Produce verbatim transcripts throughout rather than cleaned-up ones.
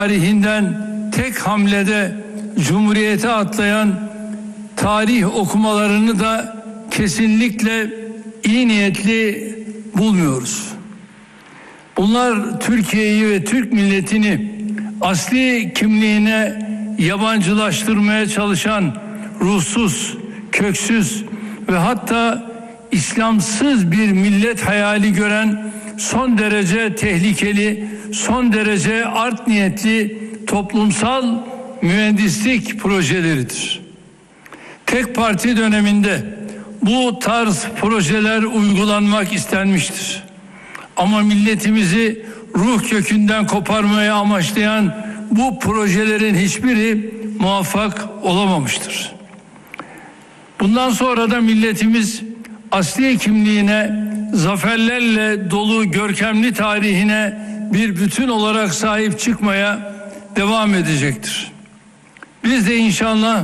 tarihinden tek hamlede Cumhuriyete atlayan tarih okumalarını da kesinlikle iyi niyetli bulmuyoruz. Bunlar Türkiye'yi ve Türk milletini asli kimliğine yabancılaştırmaya çalışan ruhsuz, köksüz ve hatta İslamsız bir millet hayali gören son derece tehlikeli, son derece art niyetli toplumsal mühendislik projeleridir. Tek parti döneminde bu tarz projeler uygulanmak istenmiştir. Ama milletimizi ruh kökünden koparmaya amaçlayan bu projelerin hiçbiri muvaffak olamamıştır. Bundan sonra da milletimiz asli kimliğine, zaferlerle dolu görkemli tarihine bir bütün olarak sahip çıkmaya devam edecektir. Biz de inşallah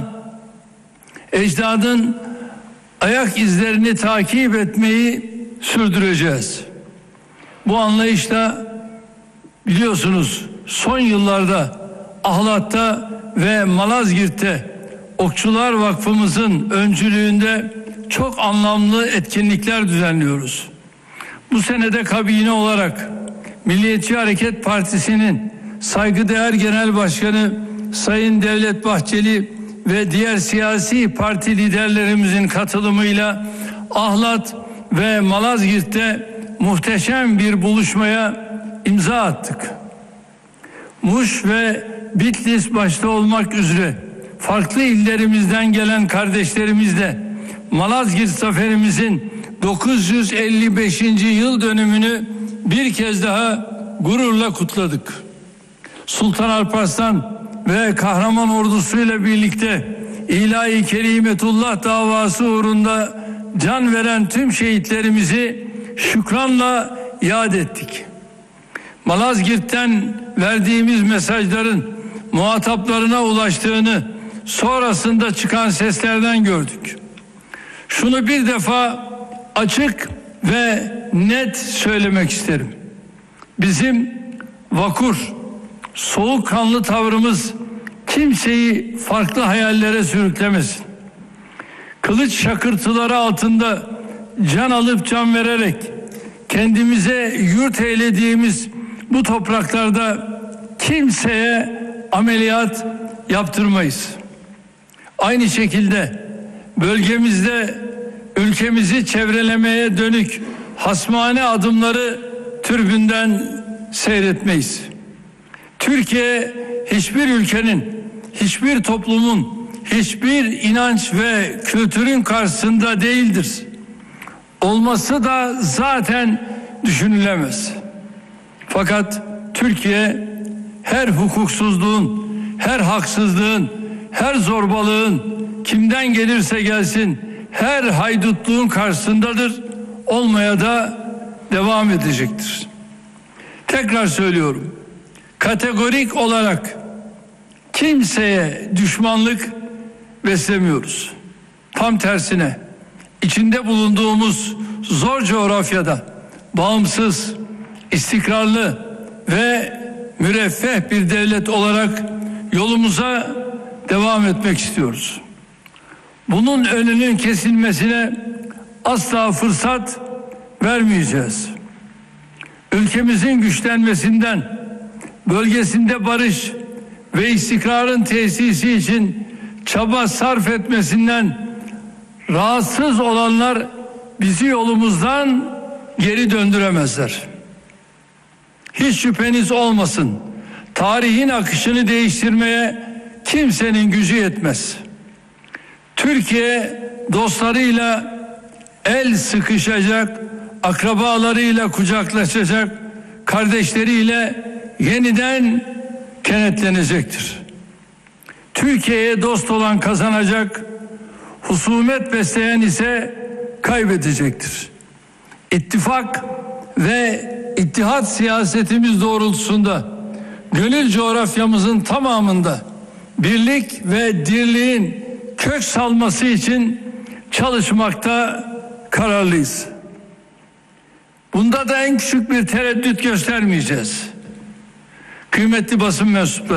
ecdadın ayak izlerini takip etmeyi sürdüreceğiz. Bu anlayışla biliyorsunuz son yıllarda Ahlat'ta ve Malazgirt'te Okçular Vakfımızın öncülüğünde çok anlamlı etkinlikler düzenliyoruz. Bu senede kabine olarak Milliyetçi Hareket Partisi'nin saygıdeğer Genel Başkanı Sayın Devlet Bahçeli ve diğer siyasi parti liderlerimizin katılımıyla Ahlat ve Malazgirt'te muhteşem bir buluşmaya imza attık. Muş ve Bitlis başta olmak üzere farklı illerimizden gelen kardeşlerimizle Malazgirt zaferimizin dokuz yüz elli beşinci yıl dönümünü bir kez daha gururla kutladık. Sultan Alparslan ve kahraman ordusuyla birlikte İlahi Kelimetullah davası uğrunda can veren tüm şehitlerimizi şükranla yad ettik. Malazgirt'ten verdiğimiz mesajların muhataplarına ulaştığını sonrasında çıkan seslerden gördük. Şunu bir defa açık ve net söylemek isterim. Bizim vakur, soğukkanlı tavrımız kimseyi farklı hayallere sürüklemesin. Kılıç şakırtıları altında can alıp can vererek kendimize yurt eylediğimiz bu topraklarda kimseye ameliyat yaptırmayız. Aynı şekilde bölgemizde ülkemizi çevrelemeye dönük hasmane adımları türbünden seyretmeyiz. Türkiye hiçbir ülkenin, hiçbir toplumun, hiçbir inanç ve kültürün karşısında değildir. Olması da zaten düşünülemez. Fakat Türkiye her hukuksuzluğun, her haksızlığın, her zorbalığın kimden gelirse gelsin her haydutluğun karşısındadır, olmaya da devam edecektir. Tekrar söylüyorum, kategorik olarak kimseye düşmanlık beslemiyoruz. Tam tersine içinde bulunduğumuz zor coğrafyada bağımsız, istikrarlı ve müreffeh bir devlet olarak yolumuza devam etmek istiyoruz. Bunun önünün kesilmesine asla fırsat vermeyeceğiz. Ülkemizin güçlenmesinden, bölgesinde barış ve istikrarın tesisi için çaba sarf etmesinden rahatsız olanlar bizi yolumuzdan geri döndüremezler. Hiç şüpheniz olmasın, tarihin akışını değiştirmeye kimsenin gücü yetmez. Türkiye dostlarıyla el sıkışacak, akrabalarıyla kucaklaşacak, kardeşleriyle yeniden kenetlenecektir. Türkiye'ye dost olan kazanacak, husumet besleyen ise kaybedecektir. İttifak ve ittihat siyasetimiz doğrultusunda gönül coğrafyamızın tamamında birlik ve dirliğin kök salması için çalışmakta kararlıyız. Bunda da en küçük bir tereddüt göstermeyeceğiz. Kıymetli basın mensupları,